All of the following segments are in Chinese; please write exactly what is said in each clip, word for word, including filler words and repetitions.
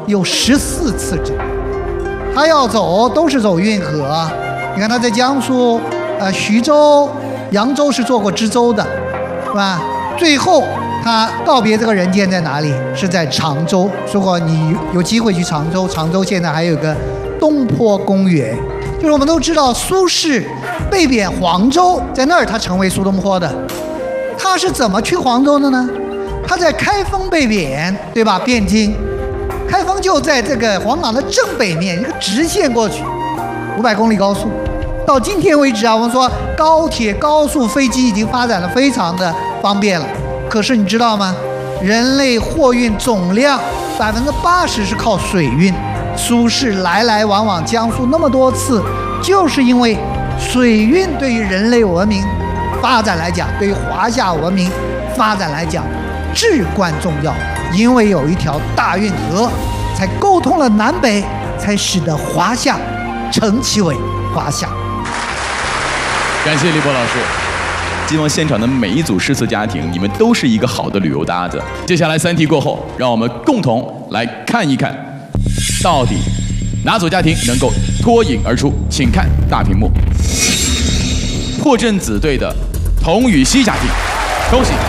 有十四次征。他要走都是走运河。你看他在江苏，呃，徐州、扬州是做过知州的，是吧？最后他告别这个人间在哪里？是在常州。如果你有机会去常州，常州现在还有个东坡公园。就是我们都知道苏轼被贬黄州，在那儿他成为苏东坡的。他是怎么去黄州的呢？他在开封被贬，对吧？汴京，开封就在这个黄冈的正北面，一个直线过去，五百公里高速。到今天为止啊，我们说高铁、高速、飞机已经发展的非常的方便了。可是你知道吗？人类货运总量百分之八十是靠水运。苏轼来来往往江苏那么多次，就是因为水运对于人类文明发展来讲，对于华夏文明发展来讲至关重要。因为有一条大运河，才沟通了南北，才使得华夏成其为华夏。 感谢立波老师。希望现场的每一组诗词家庭，你们都是一个好的旅游搭子。接下来三题过后，让我们共同来看一看，到底哪组家庭能够脱颖而出？请看大屏幕。破阵子队的童禹锡家庭，恭喜！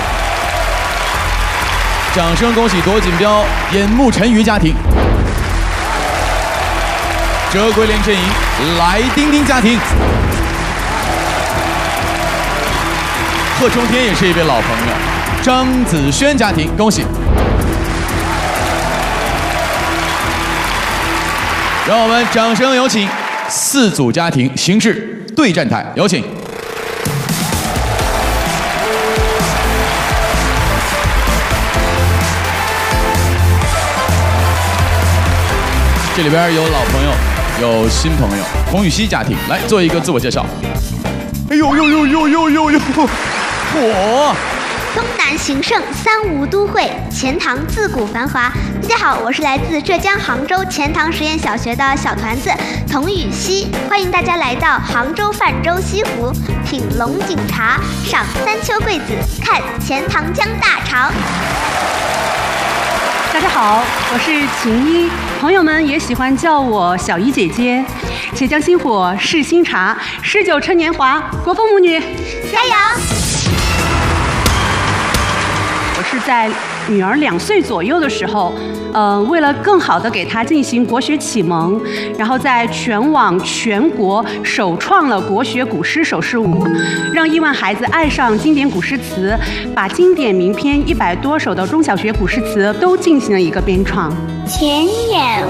掌声恭喜夺锦标眼目沉鱼家庭。折桂林阵营来丁丁家庭。贺冲天也是一位老朋友，张子轩家庭，恭喜！让我们掌声有请四组家庭行至对战台，有请。这里边有老朋友，有新朋友，童禹锡家庭来做一个自我介绍。哎呦呦呦呦呦呦呦！火！ 东南形胜，三吴都会，钱塘自古繁华。大家好，我是来自浙江杭州钱塘实验小学的小团子童禹锡，欢迎大家来到杭州泛舟西湖，品龙井茶，赏三秋桂子，看钱塘江大潮。 大家好，我是秦一，朋友们也喜欢叫我小姨姐姐。且江新火，试新茶，诗酒趁年华，国风母女， 加油！ 我是在女儿两岁左右的时候，呃，为了更好的给她进行国学启蒙，然后在全网全国首创了国学古诗手势舞，让亿万孩子爱上经典古诗词，把经典名篇一百多首的中小学古诗词都进行了一个编创。 前眼